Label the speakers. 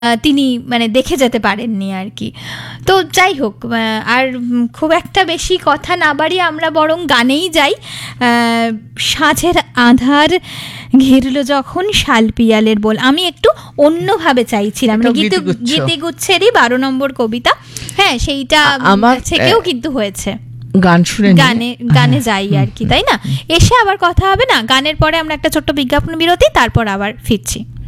Speaker 1: তিনি মানে দেখে যেতে পারেননি আর কি। তো যাই হোক, আর খুব একটা বেশি কথা না বাড়িয়ে আমরা বরং গানেই যাই। সাঁঝের আঁধার ঘিরলো যখন শালপিয়ালের বোল, আমি একটু অন্যভাবে চাইছিলাম, গীতিগুচ্ছেরই 12 নম্বর কবিতা। হ্যাঁ, সেইটা আমার থেকেও কিন্তু হয়েছে।
Speaker 2: গান শুনে
Speaker 1: গানে যাই আর কি, তাই না? এসে আবার কথা হবে না, গানের পরে আমরা একটা ছোট্ট বিজ্ঞাপন বিরতি, তারপর আবার ফিরছি।